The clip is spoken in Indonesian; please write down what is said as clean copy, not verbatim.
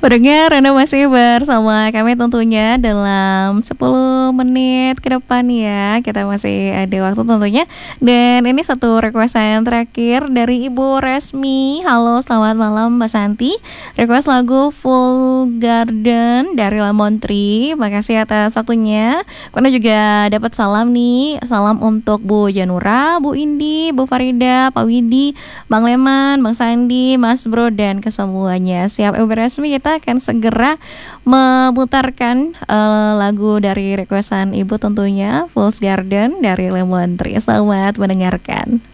Pendengar, Anda masih bersama kami tentunya dalam 10 menit ke depan ya. Kita masih ada waktu tentunya. Dan ini satu request yang terakhir dari Ibu Resmi. Halo, selamat malam Mbak Santi. Request lagu Full Garden dari Lemon Tree. Makasih atas waktunya. Karena juga dapat salam nih. Salam untuk Bu Janura, Bu Indi, Bu Farida, Pak Widi, Bang Leman, Bang Sandi, Mas Bro, dan kesemuanya. Siap Ibu Resmi, kita akan segera memutarkan lagu dari requestan Ibu tentunya, Fool's Garden dari Lemon Tree. Selamat mendengarkan.